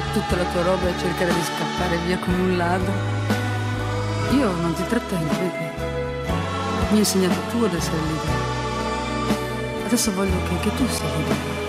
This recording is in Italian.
tutta la tua roba e cercare di scappare via come un ladro. Io non ti trattengo, vedi? Mi hai insegnato tu ad essere libero. Adesso voglio che tu sia libero.